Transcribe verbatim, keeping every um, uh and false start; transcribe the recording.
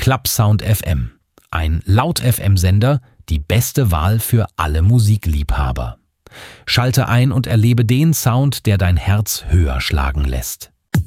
Clubsound F M. Ein Laut-F M-Sender, die beste Wahl für alle Musikliebhaber. Schalte ein und erlebe den Sound, der dein Herz höher schlagen lässt.